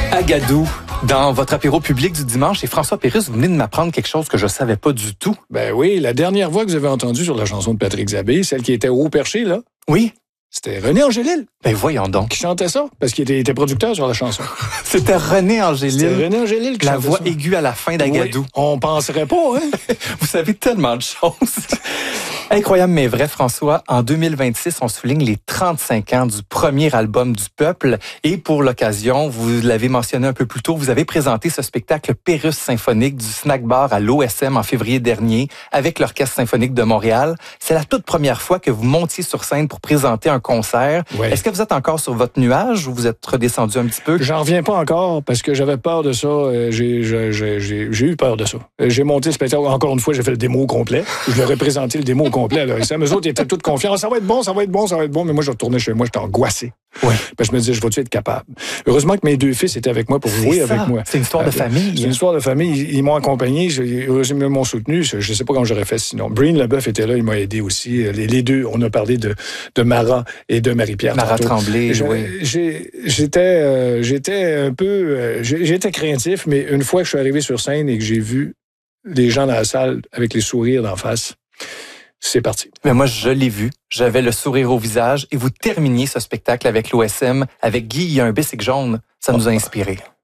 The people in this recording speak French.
Agadou, dans votre apéro public du dimanche, et François Pérusse, vous venez de m'apprendre quelque chose que je savais pas du tout. Ben oui, la dernière voix que vous avez entendue sur la chanson de Patrick Zabé, celle qui était haut perché, là, Oui? c'était René Angélil Ben voyons donc. qui chantait ça, parce qu'il était producteur sur la chanson. C'était René Angélil. C'était René Angélil qui La chantait voix ça. aiguë à la fin d'Agadou. Oui, on penserait pas, hein? Vous savez tellement de choses. Incroyable mais vrai, François. En 2026, on souligne les 35 ans du premier album du Peuple. Et pour l'occasion, vous l'avez mentionné un peu plus tôt, vous avez présenté ce spectacle Pérusse symphonique du Snack Bar à l'OSM en février dernier avec l'Orchestre symphonique de Montréal. C'est la toute première fois que vous montiez sur scène pour présenter un concert. Ouais. Est-ce que vous êtes encore sur votre nuage ou vous êtes redescendu un petit peu? J'en reviens pas encore parce que j'avais peur de ça. J'ai eu peur de ça. J'ai monté le spectacle. Encore une fois, j'ai fait le démo au complet. Je leur ai présenté le démo au complet. Alors, eux autres, ils étaient tous confiants. Ça va être bon, ça va être bon, ça va être bon. Mais moi, je retournais chez moi, j'étais angoissé. Oui. Je me disais, je vais-tu être capable? Heureusement que mes deux fils étaient avec moi pour jouer avec moi. C'est une histoire de famille. C'est une histoire de famille. Ils m'ont accompagné. Ils m'ont soutenu. Je ne sais pas comment j'aurais fait sinon. Breen Leboeuf était là. Il m'a aidé aussi. Les deux, on a parlé de Mara et de Marie-Pierre. Mara tantôt. Tremblay, oui. J'étais un peu... j'étais craintif, mais une fois que je suis arrivé sur scène et que j'ai vu les gens dans la salle avec les sourires d'en face, c'est parti. Mais moi, je l'ai vu. J'avais le sourire au visage et vous terminiez ce spectacle avec l'OSM, avec Guy, il y a un bicycle jaune. Ça nous a inspirés.